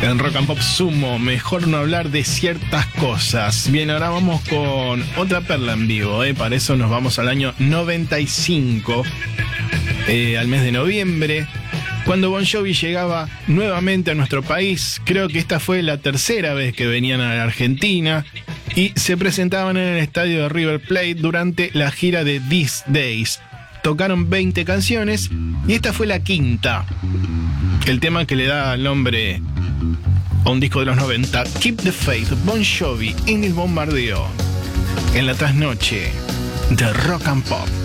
En Rock and Pop Sumo, mejor no hablar de ciertas cosas. Bien, ahora vamos con otra perla en vivo, Para eso nos vamos al año 95, al mes de noviembre, cuando Bon Jovi llegaba nuevamente a nuestro país. Creo que esta fue la tercera vez que venían a la Argentina y se presentaban en el estadio de River Plate durante la gira de These Days. Tocaron 20 canciones y esta fue la quinta. El tema que le da el nombre a un disco de los 90, Keep the Faith, Bon Jovi en el bombardeo, en la trasnoche de Rock and Pop.